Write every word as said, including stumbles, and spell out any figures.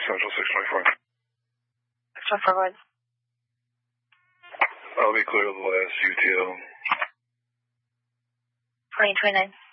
Central six twenty-four. six twenty-four, go ahead. I'll be clear of the last U T O. twenty twenty-nine.